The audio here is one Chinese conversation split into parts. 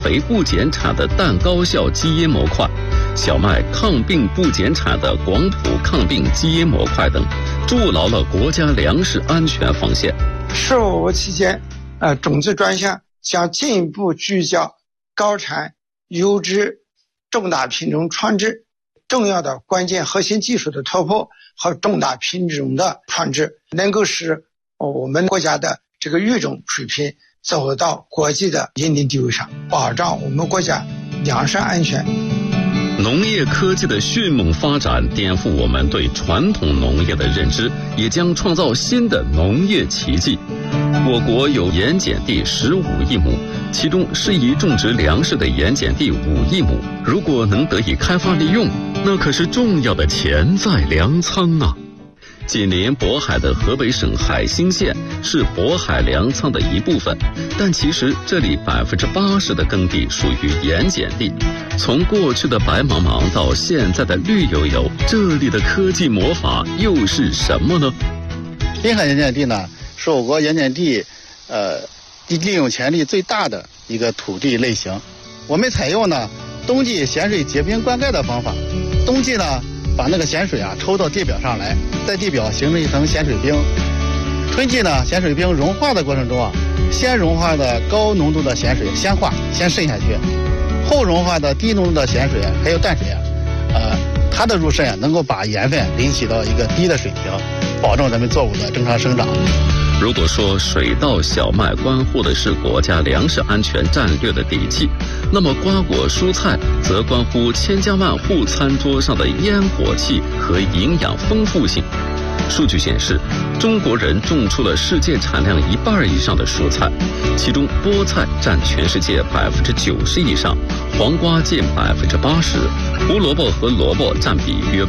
肥不减产的氮高效基因模块，小麦抗病不减产的广谱抗病基因模块等，筑牢了国家粮食安全防线。 15国期间，种子专项将进一步聚焦高产、优质、重大品种创制，重要的关键核心技术的突破和重大品种的创制，能够使我们国家的这个育种水平走到国际的认定地位上，保障我们国家粮食安全。 农业科技的迅猛发展颠覆我们对传统农业的认知，也将创造新的农业奇迹。我国有盐碱地15亿亩，其中适宜种植粮食的盐碱地5亿亩，如果能得以开发利用，那可是重要的潜在粮仓啊！紧邻渤海的河北省海兴县是渤海粮仓的一部分，但其实这里80%的耕地属于盐碱地。从过去的白茫茫到现在的绿油油，这里的科技魔法又是什么呢？ 滨海盐碱地呢，是我国盐碱地利用潜力最大的一个土地类型。我们采用呢冬季咸水结冰灌溉的方法，冬季呢把那个咸水抽到地表上来，在地表形成一层咸水冰。春季呢，咸水冰融化的过程中先融化的高浓度的咸水先渗下去，后融化的低浓度的咸水还有淡水它的入渗能够把盐分引起到一个低的水平，保证咱们作物的正常生长。 如果说水稻、小麦关乎的是国家粮食安全战略的底气，那么瓜果蔬菜则关乎千家万户餐桌上的烟火气和营养丰富性。数据显示，中国人种出了世界产量1半以上的蔬菜，其中菠菜占全世界90%以上，黄瓜近80%，胡萝卜和萝卜占比约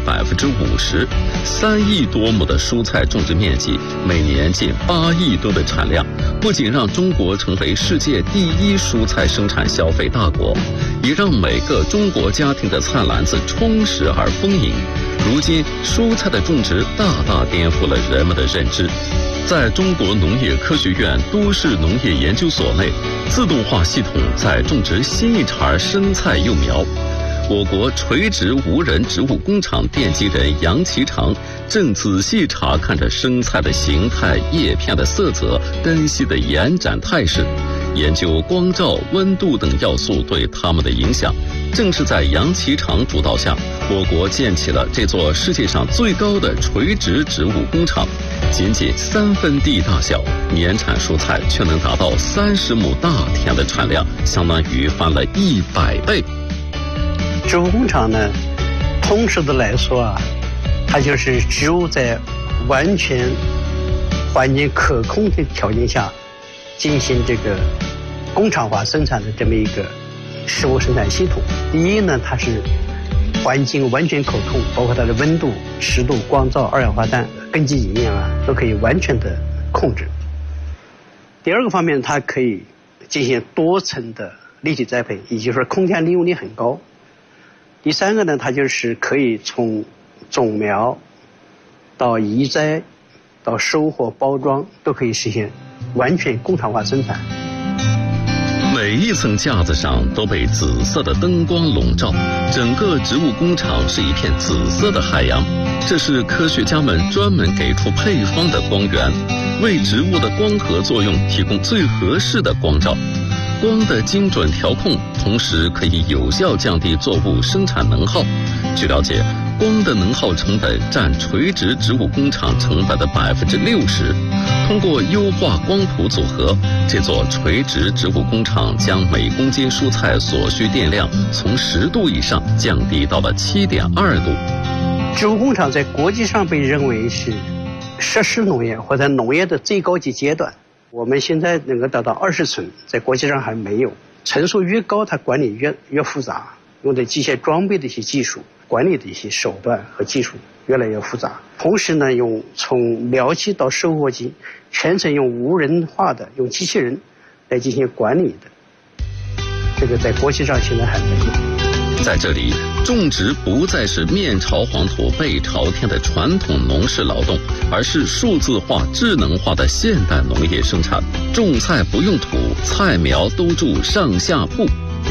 50%。3亿多亩的蔬菜种植面积，每年近8亿吨的产量，不仅让中国成为世界第1蔬菜生产消费大国，也让每个中国家庭的菜篮子充实而丰盈。如今，蔬菜的种植大大颠覆了人们的认知。在中国农业科学院都市农业研究所内，自动化系统在种植新一茬生菜幼苗。我国垂直无人植物工厂奠基人杨其长正仔细查看着生菜的形态、叶片的色泽、根系的延展态势，研究光照、温度等要素对它们的影响。正是在杨其长主导下，我国建起了这座世界上最高的垂直植物工厂。仅仅3分地大小，年产蔬菜却能达到30亩大田的产量，相当于翻了100倍。 植物工厂呢，通俗的来说它就是植物在完全环境可控的条件下进行这个工厂化生产的这么一个食物生产系统。第一呢，它是环境完全可控，包括它的温度、湿度、光照、二氧化氮、根基营养都可以完全的控制。第二个方面，它可以进行多层的立体栽培，也就是说空间利用率很高。第三个呢，它就是可以从种苗到移栽到收获、包装都可以实现完全工厂化生产。 每一层架子上都被紫色的灯光笼罩，整个植物工厂是一片紫色的海洋。这是科学家们专门给出配方的光源，为植物的光合作用提供最合适的光照。光的精准调控，同时可以有效降低作物生产能耗。据了解，光的能耗成本占垂直植物工厂成本的60%。通过优化光谱组合，这座垂直植物工厂将每公斤蔬菜所需电量从10度以上降低到了7.2度。 植物工厂在国际上被认为是实施农业或者农业的最高级阶段。我们现在能够达到20寸，在国际上还没有。层数越高，它管理越复杂，用的机械装备的一些技术、管理的一些手段和技术越来越复杂。同时呢，从苗期到收获期，全程用无人化的、用机器人来进行管理的，这个在国际上现在还没有。 在这里，种植不再是面朝黄土背朝天的传统农事劳动，而是数字化、智能化的现代农业生产。种菜不用土，菜苗都住上下铺。